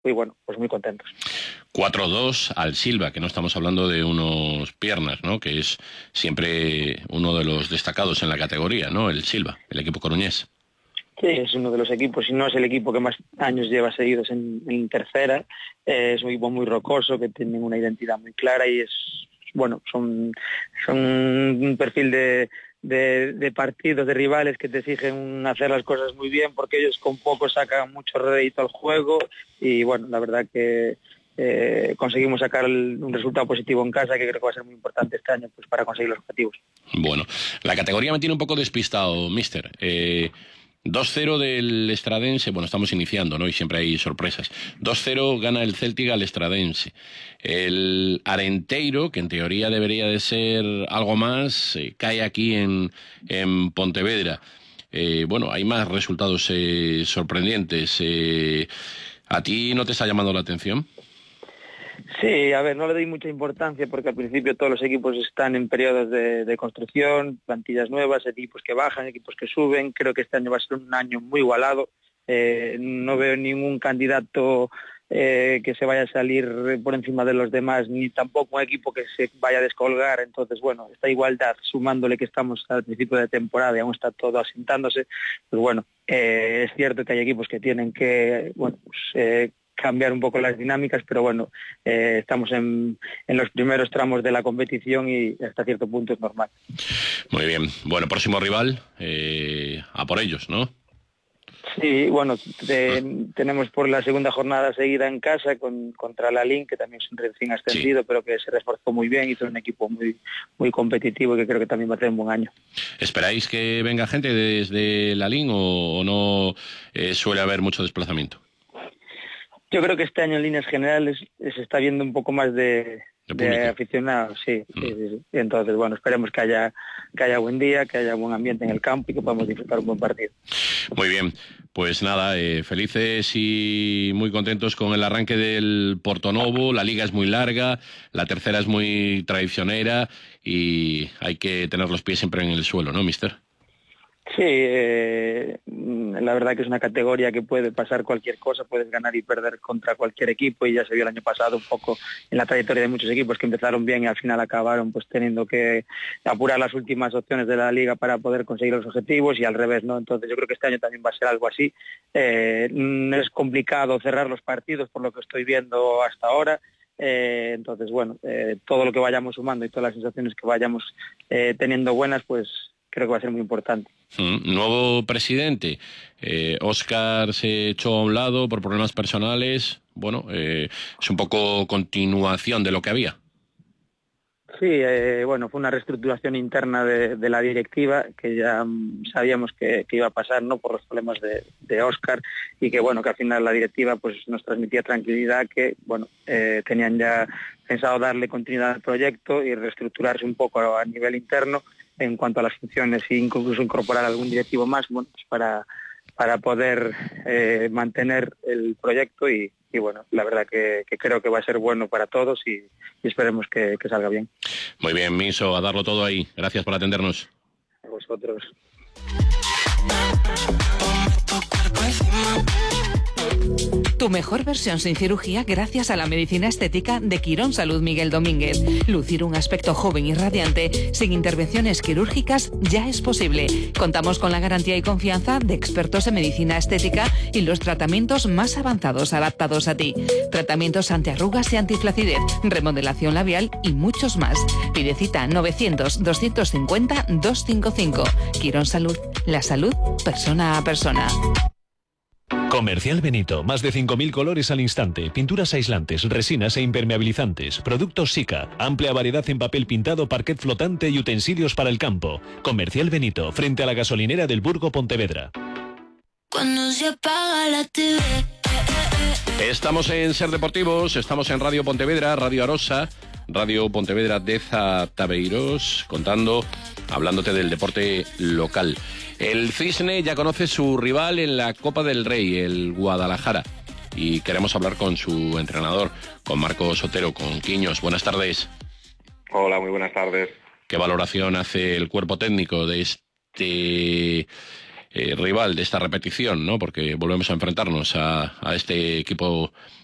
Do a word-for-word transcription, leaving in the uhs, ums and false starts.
y bueno, pues muy contentos. cuatro dos al Silva, que no estamos hablando de unos piernas, ¿no? Que es siempre uno de los destacados en la categoría, ¿no? El Silva, el equipo coruñés. Sí, es uno de los equipos, si no es el equipo que más años lleva seguidos en, en tercera. Eh, es un equipo muy rocoso, que tiene una identidad muy clara y es, bueno, son, son un perfil de, de, de partidos, de rivales que te exigen hacer las cosas muy bien, porque ellos con poco sacan mucho rédito al juego y bueno, la verdad que eh, conseguimos sacar el, un resultado positivo en casa, que creo que va a ser muy importante este año pues para conseguir los objetivos. Bueno, la categoría me tiene un poco despistado, mister. Eh... dos cero del Estradense, bueno, estamos iniciando, ¿no? Y siempre hay sorpresas. dos cero gana el Celtic al Estradense. El Arenteiro, que en teoría debería de ser algo más, eh, cae aquí en, en Pontevedra. Eh, bueno, hay más resultados eh, sorprendentes. Eh, ¿A ti no te está llamando la atención? Sí, a ver, no le doy mucha importancia porque al principio todos los equipos están en periodos de, de construcción, plantillas nuevas, equipos que bajan, equipos que suben. Creo que este año va a ser un año muy igualado. Eh, no veo ningún candidato eh, que se vaya a salir por encima de los demás, ni tampoco un equipo que se vaya a descolgar. Entonces, bueno, esta igualdad, sumándole que estamos al principio de temporada y aún está todo asentándose, pues bueno, eh, es cierto que hay equipos que tienen que, bueno, pues, eh, cambiar un poco las dinámicas, pero bueno, eh, estamos en, en los primeros tramos de la competición y hasta cierto punto es normal. Muy bien. Bueno, próximo rival, eh, a por ellos, ¿no? Sí, bueno, te, tenemos por la segunda jornada seguida en casa con, contra la Lin, que también es un recién ascendido, sí, pero que se reforzó muy bien, hizo un equipo muy muy competitivo y que creo que también va a tener un buen año. ¿Esperáis que venga gente desde la Lin o, o no eh, suele haber mucho desplazamiento? Yo creo que este año en líneas generales se está viendo un poco más de, de, de aficionados, sí, mm. sí, sí, sí. Entonces, bueno, esperemos que haya que haya buen día, que haya buen ambiente en el campo y que podamos disfrutar un buen partido. Muy bien, pues nada, eh, felices y muy contentos con el arranque del Portonovo. La liga es muy larga, la tercera es muy traicionera y hay que tener los pies siempre en el suelo, ¿no, mister? Sí, eh, la verdad que es una categoría que puede pasar cualquier cosa, puedes ganar y perder contra cualquier equipo y ya se vio el año pasado un poco en la trayectoria de muchos equipos que empezaron bien y al final acabaron pues teniendo que apurar las últimas opciones de la liga para poder conseguir los objetivos y al revés, ¿no? Entonces yo creo que este año también va a ser algo así. Eh, es complicado cerrar los partidos por lo que estoy viendo hasta ahora. Eh, entonces, bueno, eh, todo lo que vayamos sumando y todas las sensaciones que vayamos eh, teniendo buenas, pues creo que va a ser muy importante. Mm, nuevo presidente, eh, Óscar se echó a un lado por problemas personales. Bueno, eh, es un poco continuación de lo que había. Sí, eh, bueno, fue una reestructuración interna de, de la directiva que ya um, sabíamos que, que iba a pasar, ¿no? Por los problemas de, de Óscar y que bueno, que al final la directiva pues nos transmitía tranquilidad que bueno, eh, tenían ya pensado darle continuidad al proyecto y reestructurarse un poco a, a nivel interno en cuanto a las funciones e incluso incorporar algún directivo más, bueno, pues para, para poder eh, mantener el proyecto y, y bueno, la verdad que, que creo que va a ser bueno para todos y, y esperemos que, que salga bien. Muy bien, Miso, a darlo todo ahí. Gracias por atendernos. A vosotros. Tu mejor versión sin cirugía gracias a la medicina estética de Quirón Salud Miguel Domínguez. Lucir un aspecto joven y radiante sin intervenciones quirúrgicas ya es posible. Contamos con la garantía y confianza de expertos en medicina estética y los tratamientos más avanzados adaptados a ti. Tratamientos antiarrugas y antiflacidez, remodelación labial y muchos más. Pide cita novecientos, doscientos cincuenta, doscientos cincuenta y cinco. Quirón Salud, la salud persona a persona. Comercial Benito, más de cinco mil colores al instante, pinturas aislantes, resinas e impermeabilizantes, productos Sika, amplia variedad en papel pintado, parquet flotante y utensilios para el campo. Comercial Benito, frente a la gasolinera del Burgo Pontevedra. Cuando se apaga la T V. Estamos en Ser Deportivos, estamos en Radio Pontevedra, Radio Arosa, Radio Pontevedra Deza Tabeiros, contando, hablándote del deporte local. El Cisne ya conoce su rival en la Copa del Rey, el Guadalajara, y queremos hablar con su entrenador, con Marcos Otero, con Quiños. Buenas tardes. Hola, muy buenas tardes. ¿Qué valoración hace el cuerpo técnico de este eh, rival, de esta repetición, ¿no? Porque volvemos a enfrentarnos a, a este equipo